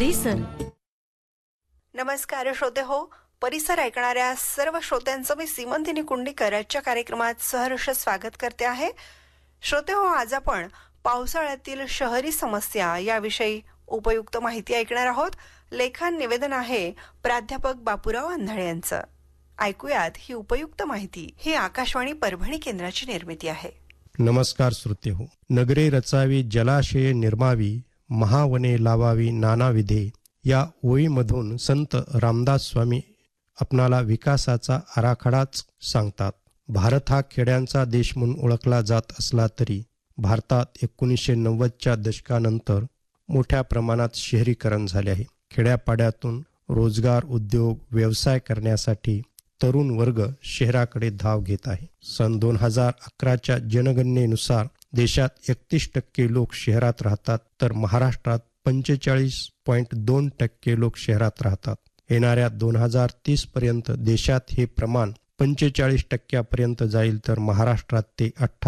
परिसर. नमस्कार श्रोते हो, परिसर ऐकणाऱ्या सर्व श्रोत्यांचं मी सीमंतिनी कुंडीकर आजच्या कार्यक्रमात सहर्ष स्वागत करते आहे. श्रोते हो, आज आपण पावसाळ्यातील शहरी समस्या याविषयी उपयुक्त माहिती ऐकणार आहोत. लेखन निवेदन आहे प्राध्यापक बापूराव अंधाळे यांचं. ऐकूयात ही उपयुक्त माहिती. ही आकाशवाणी परभणी केंद्राची निर्मिती आहे. नमस्कार श्रोते हो. नगरे रचावी, जलाशये निर्मावी, महावने लावावी नानाविधे या ओळीमधून संत रामदास स्वामी आपणाला विकासाचा आराखडाच सांगतात. भारत हा खेड्यांचा देश म्हणून ओळखला जात असला तरी भारतात 1990च्या दशकानंतर मोठ्या प्रमाणात शहरीकरण झाले आहे. खेड्यापाड्यातून रोजगार, उद्योग, व्यवसाय करण्यासाठी तरुण वर्ग शहराकडे धाव घेत आहे. सन 2011च्या जनगणनेनुसार देशात 31% लोक शहरात राहतात, तर महाराष्ट्रात 45.2% लोक शहरात राहतात. येणाऱ्या 2030 पर्यंत देशात हे प्रमाण 45% जाईल, तर महाराष्ट्रात ते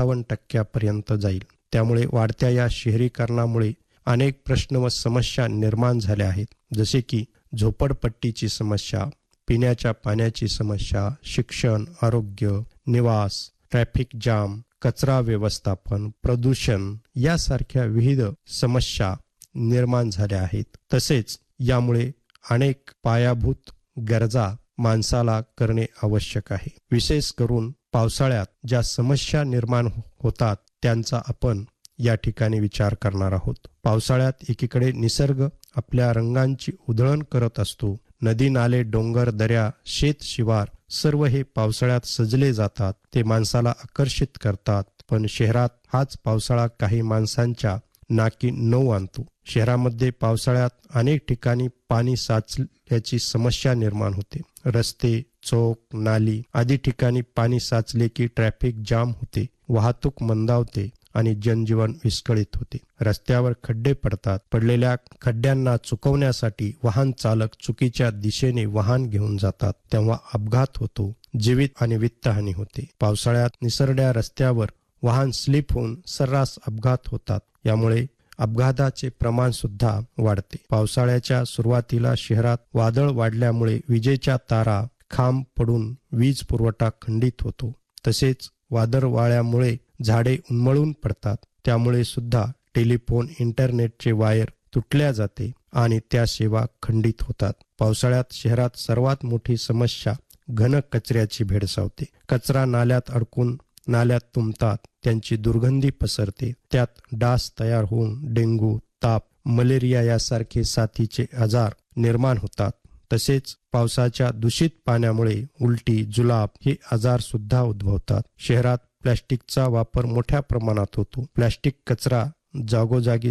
58% जाईल. त्यामुळे वाढत्या या शहरीकरणामुळे अनेक प्रश्न व समस्या निर्माण झाल्या आहेत, जसे की झोपडपट्टीची समस्या, पिण्याच्या पाण्याची समस्या, शिक्षण, आरोग्य, निवास, ट्रॅफिक जाम, कचरा व्यवस्थापन, प्रदूषण यासारख्या विविध समस्या निर्माण झाल्या आहेत. तसेच यामुळे अनेक पायाभूत गरजा माणसाला करणे आवश्यक आहे. विशेष करून पावसाळ्यात ज्या समस्या निर्माण होतात त्यांचा आपण या ठिकाणी विचार करणार आहोत. पावसाळ्यात एकीकडे निसर्ग आपल्या रंगांची उधळण करत असतो. नदी, नाले, डोंगर, दऱ्या, शेत, शिवार सर्व हे पावसाळ्यात सजले जातात. ते माणसाला आकर्षित करतात. पण शहरात हाच पावसाळा काही माणसांच्या नाकी नऊ आणतो. शहरामध्ये पावसाळ्यात अनेक ठिकाणी पाणी साचल्याची समस्या निर्माण होते. रस्ते, चौक, नाली आदी ठिकाणी पाणी साचले की ट्रॅफिक जाम होते, वाहतूक मंदावते आणि जनजीवन विस्कळीत होते. रस्त्यावर खड्डे पडतात. पडलेल्या खड्ड्यांना चुकवण्यासाठी वाहन चालक चुकीच्या दिशेने वाहन घेऊन जातात, तेव्हा अपघात होतो, जीवित आणि वित्तहानी होते. पावसाळ्यात निसरड्या रस्त्यावर वाहन स्लिप होऊन सर्रास अपघात होतात. यामुळे अपघाताचे प्रमाण सुद्धा वाढते. पावसाळ्याच्या सुरुवातीला शहरात वादळ वाढल्यामुळे विजेच्या तारा, खांब पडून वीज पुरवठा खंडित होतो. तसेच वादळवाऱ्यामुळे झाडे उन्मळून पडतात. त्यामुळे सुद्धा टेलिफोन, इंटरनेटचे वायर तुटल्या जाते आणि त्या सेवा खंडित होतात. पावसाळ्यात शहरात सर्वात मोठी समस्या घन कचऱ्याची भेडसावते. कचरा नाल्यात अडकून नाल्यात तुंबतात, त्यांची दुर्गंधी पसरते. त्यात डास तयार होऊन डेंग्यू, ताप, मलेरिया यासारखे साथीचे आजार निर्माण होतात. तसेच पावसाच्या दूषित पाण्यामुळे उलटी, जुलाब हे आजार सुद्धा उद्भवतात. शहरात प्लॅस्टिकचा वापर मोठ्या प्रमाणात होतो. प्लॅस्टिक कचरा जागोजागी